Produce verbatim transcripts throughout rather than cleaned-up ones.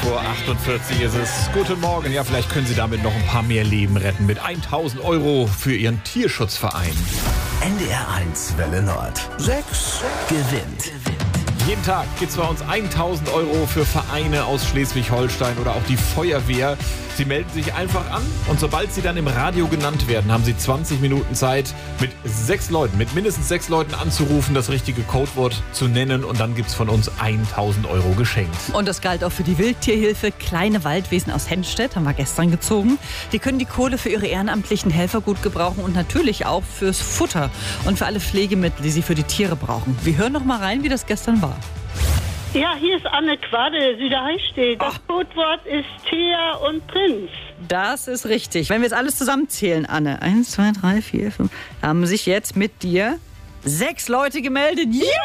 Uhr achtundvierzig ist es. Guten Morgen. Ja, vielleicht können Sie damit noch ein paar mehr Leben retten mit tausend Euro für Ihren Tierschutzverein. N D R eins Welle Nord. Sechs gewinnt. Jeden Tag gibt es bei uns tausend Euro für Vereine aus Schleswig-Holstein oder auch die Feuerwehr. Sie melden sich einfach an und sobald Sie dann im Radio genannt werden, haben Sie zwanzig Minuten Zeit, mit sechs Leuten, mit mindestens sechs Leuten anzurufen, das richtige Codewort zu nennen und dann gibt es von uns tausend Euro geschenkt. Und das galt auch für die Wildtierhilfe Kleine Waldwesen aus Hennstedt, haben wir gestern gezogen. Die können die Kohle für ihre ehrenamtlichen Helfer gut gebrauchen und natürlich auch fürs Futter und für alle Pflegemittel, die sie für die Tiere brauchen. Wir hören noch mal rein, wie das gestern war. Ja, hier ist Anne Quadde, Süderheiß steht. Das Oh. Codewort ist Thea und Prinz. Das ist richtig. Wenn wir jetzt alles zusammenzählen, Anne. Eins, zwei, drei, vier, fünf. Haben sich jetzt mit dir sechs Leute gemeldet.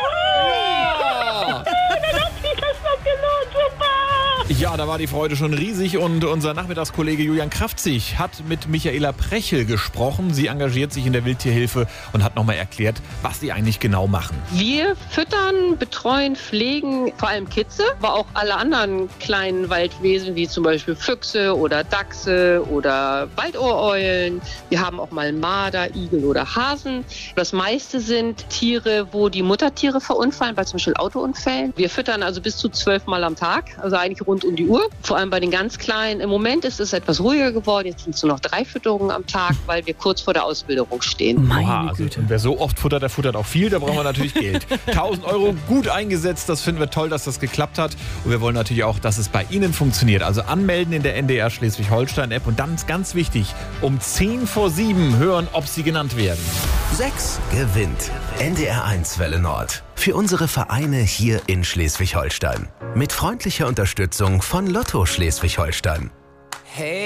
Ja! Dann hat sich das noch gelohnt, super! Ja, da war die Freude schon riesig und unser Nachmittagskollege Julian Krafzig hat mit Michaela Prechel gesprochen. Sie engagiert sich in der Wildtierhilfe und hat nochmal erklärt, was sie eigentlich genau machen. Wir füttern, betreuen, pflegen vor allem Kitze, aber auch alle anderen kleinen Waldwesen, wie zum Beispiel Füchse oder Dachse oder Waldohreulen. Wir haben auch mal Marder, Igel oder Hasen. Das meiste sind Tiere, wo die Muttertiere verunfallen, bei zum Beispiel Autounfällen. Wir füttern also bis zu zwölf Mal am Tag, also eigentlich rund um die Uhr. Vor allem bei den ganz Kleinen. Im Moment ist es etwas ruhiger geworden. Jetzt sind es nur noch drei Fütterungen am Tag, weil wir kurz vor der Ausbilderung stehen. Meine Oha, also, Güte. und wer so oft futtert, der futtert auch viel. Da brauchen wir natürlich Geld. tausend Euro gut eingesetzt. Das finden wir toll, dass das geklappt hat. Und wir wollen natürlich auch, dass es bei Ihnen funktioniert. Also anmelden in der N D R Schleswig-Holstein-App. Und dann ist ganz wichtig, um zehn vor sieben hören, ob Sie genannt werden. Sechs gewinnt. N D R eins Welle Nord. Für unsere Vereine hier in Schleswig-Holstein. Mit freundlicher Unterstützung von Lotto Schleswig-Holstein. Hey.